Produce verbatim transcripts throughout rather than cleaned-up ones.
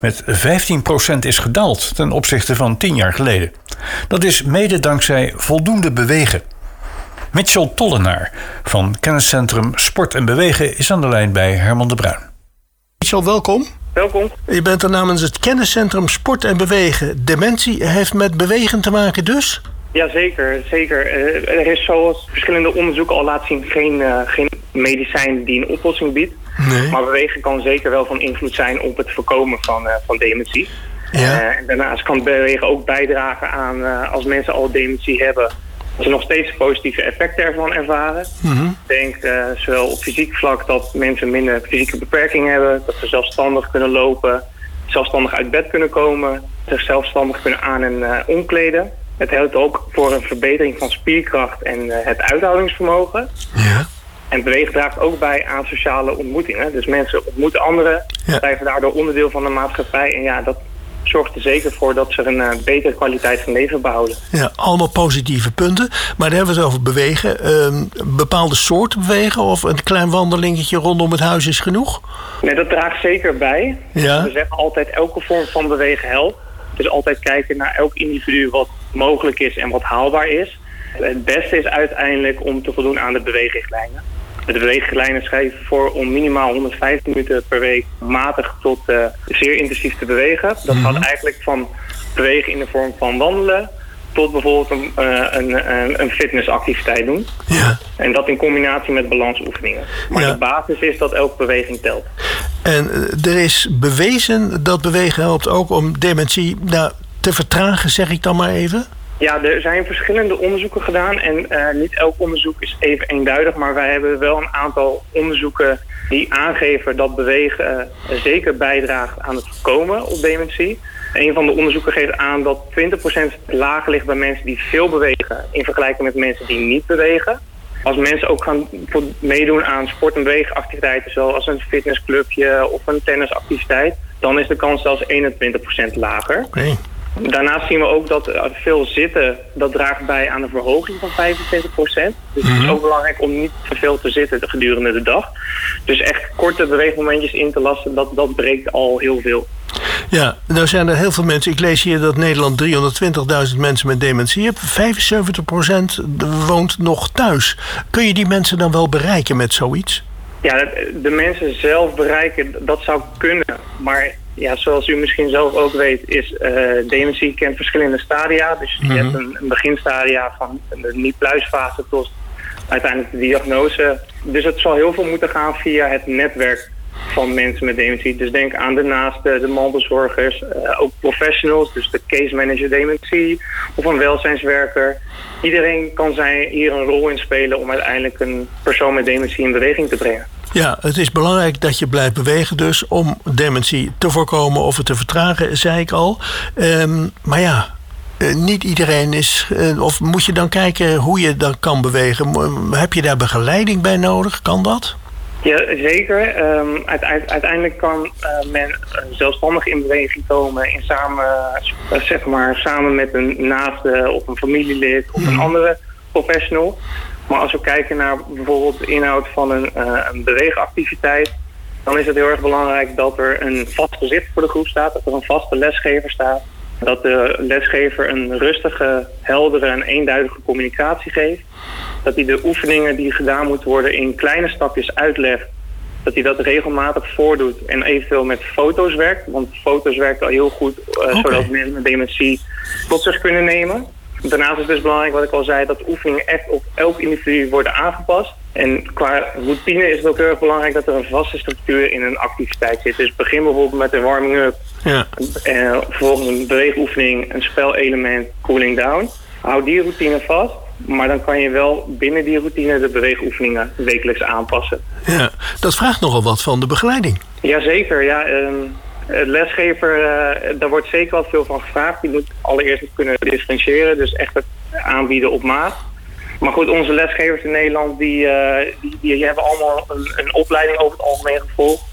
met vijftien procent is gedaald ten opzichte van tien jaar geleden. Dat is mede dankzij voldoende bewegen. Mitchell Tollenaar van kenniscentrum Sport en Bewegen is aan de lijn bij Herman de Bruin. Mitchell, welkom. Welkom. Je bent er namens het kenniscentrum Sport en Bewegen. Dementie heeft met bewegen te maken dus? Jazeker, zeker. Uh, er is zoals verschillende onderzoeken al laten zien geen, uh, geen medicijn die een oplossing biedt. Nee. Maar bewegen kan zeker wel van invloed zijn op het voorkomen van, uh, van dementie. Ja. Uh, en daarnaast kan bewegen ook bijdragen aan, uh, als mensen al dementie hebben, dat ze nog steeds positieve effecten ervan ervaren. Mm-hmm. Ik denk uh, zowel op fysiek vlak dat mensen minder fysieke beperkingen hebben, dat ze zelfstandig kunnen lopen, zelfstandig uit bed kunnen komen, zich zelfstandig kunnen aan- en uh, omkleden. Het helpt ook voor een verbetering van spierkracht en uh, het uithoudingsvermogen. Ja. En bewegen draagt ook bij aan sociale ontmoetingen. Dus mensen ontmoeten anderen, ja. blijven daardoor onderdeel van de maatschappij. En ja, dat zorgt er zeker voor dat ze een uh, betere kwaliteit van leven behouden. Ja, allemaal positieve punten. Maar dan hebben we het over bewegen. Uh, bepaalde soorten bewegen of een klein wandelingetje rondom het huis is genoeg? Nee, dat draagt zeker bij. Ja. We zeggen altijd elke vorm van bewegen helpt. Dus altijd kijken naar elk individu wat mogelijk is en wat haalbaar is. Het beste is uiteindelijk om te voldoen aan de beweegrichtlijnen. De beweegrichtlijnen schrijven voor om minimaal honderdvijftig minuten per week matig tot uh, zeer intensief te bewegen. Dat mm-hmm. gaat eigenlijk van bewegen in de vorm van wandelen tot bijvoorbeeld een, uh, een, een, een fitnessactiviteit doen. Ja. En dat in combinatie met balansoefeningen. Maar ja. de basis is dat elke beweging telt. En uh, er is bewezen dat bewegen helpt ook om dementie nou, te vertragen, zeg ik dan maar even? Ja, er zijn verschillende onderzoeken gedaan en uh, niet elk onderzoek is even eenduidig, maar wij hebben wel een aantal onderzoeken die aangeven dat bewegen uh, zeker bijdraagt aan het voorkomen op dementie. Een van de onderzoeken geeft aan dat twintig procent lager ligt bij mensen die veel bewegen in vergelijking met mensen die niet bewegen. Als mensen ook gaan meedoen aan sport- en beweegactiviteiten zoals een fitnessclubje of een tennisactiviteit, dan is de kans zelfs eenentwintig procent lager. Okay. Daarnaast zien we ook dat veel zitten, dat draagt bij aan een verhoging van vijfentwintig procent. Dus mm-hmm. het is ook belangrijk om niet te veel te zitten gedurende de dag. Dus echt korte beweegmomentjes in te lassen, dat, dat breekt al heel veel. Ja, nou zijn er heel veel mensen. Ik lees hier dat Nederland driehonderdtwintigduizend mensen met dementie heeft. vijfenzeventig procent woont nog thuis. Kun je die mensen dan wel bereiken met zoiets? Ja, de mensen zelf bereiken, dat zou kunnen. Maar ja, zoals u misschien zelf ook weet, is uh, dementie kent verschillende stadia. Dus je mm-hmm. hebt een, een beginstadia van de niet-pluisfase tot uiteindelijk de diagnose. Dus het zal heel veel moeten gaan via het netwerk van mensen met dementie. Dus denk aan de naasten, de mantelzorgers, uh, ook professionals, dus de case manager dementie of een welzijnswerker. Iedereen kan zij hier een rol in spelen om uiteindelijk een persoon met dementie in beweging te brengen. Ja, het is belangrijk dat je blijft bewegen dus om dementie te voorkomen of het te vertragen, zei ik al. Um, maar ja, niet iedereen is, uh, of moet je dan kijken hoe je dan kan bewegen? Heb je daar begeleiding bij nodig? Kan dat? Ja, zeker. Um, uiteindelijk kan uh, men zelfstandig in beweging komen in samen, uh, zeg maar, samen met een naaste of een familielid of een andere professional. Maar als we kijken naar bijvoorbeeld de inhoud van een, uh, een beweegactiviteit, dan is het heel erg belangrijk dat er een vast gezicht voor de groep staat, dat er een vaste lesgever staat, dat de lesgever een rustige, heldere en eenduidige communicatie geeft, dat hij de oefeningen die gedaan moeten worden in kleine stapjes uitlegt, dat hij dat regelmatig voordoet en eventueel met foto's werkt, want foto's werken al heel goed, uh, okay. zodat mensen met dementie tot zich kunnen nemen. Daarnaast is het dus belangrijk, wat ik al zei, dat de oefeningen echt op elk individu worden aangepast. En qua routine is het ook heel erg belangrijk dat er een vaste structuur in een activiteit zit. Dus begin bijvoorbeeld met een warming-up, ja. uh, vervolgens een beweegoefening, een spelelement, cooling down. Hou die routine vast, maar dan kan je wel binnen die routine de beweegoefeningen wekelijks aanpassen. Ja, dat vraagt nogal wat van de begeleiding. Jazeker, ja. Um, De lesgever, uh, daar wordt zeker wel veel van gevraagd. Die moet allereerst kunnen differentiëren, dus echt het aanbieden op maat. Maar goed, onze lesgevers in Nederland, die, uh, die, die hebben allemaal een, een opleiding over het algemeen gevolgd.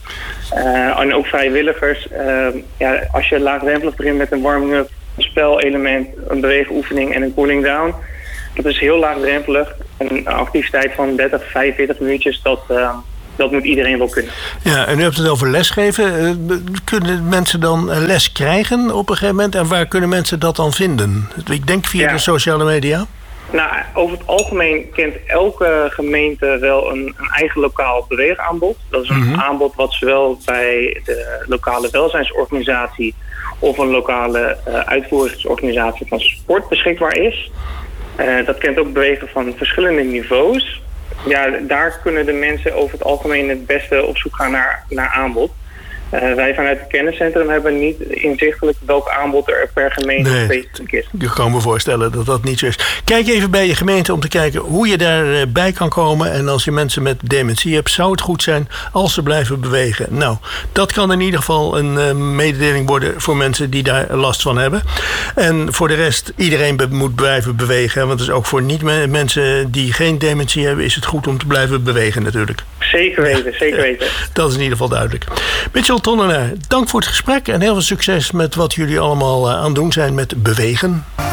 Uh, en ook vrijwilligers. Uh, ja, als je laagdrempelig begint met een warming-up, een spelelement, een beweegoefening en een cooling down. Dat is heel laagdrempelig. Een activiteit van dertig, vijfenveertig minuutjes, dat, uh, dat moet iedereen wel kunnen. Ja, en u hebt het over lesgeven. Uh, kunnen mensen dan les krijgen op een gegeven moment? En waar kunnen mensen dat dan vinden? Ik denk via ja. de sociale media. Nou, over het algemeen kent elke gemeente wel een, een eigen lokaal beweegaanbod. Dat is een mm-hmm. aanbod wat zowel bij de lokale welzijnsorganisatie of een lokale uh, uitvoeringsorganisatie van sport beschikbaar is. Uh, dat kent ook bewegen van verschillende niveaus. Ja, daar kunnen de mensen over het algemeen het beste op zoek gaan naar, naar aanbod. Uh, wij vanuit het kenniscentrum hebben niet inzichtelijk welk aanbod er per gemeente nee, specifiek is. Je kan me voorstellen dat dat niet zo is. Kijk even bij je gemeente om te kijken hoe je daarbij kan komen. En als je mensen met dementie hebt, zou het goed zijn als ze blijven bewegen. Nou, dat kan in ieder geval een uh, mededeling worden voor mensen die daar last van hebben. En voor de rest, iedereen be- moet blijven bewegen. Want het is ook voor niet-mensen die geen dementie hebben, is het goed om te blijven bewegen natuurlijk. Zeker weten, zeker weten. Dat is in ieder geval duidelijk. Mitchell Tollenaar, dank voor het gesprek en heel veel succes met wat jullie allemaal aan het doen zijn met bewegen.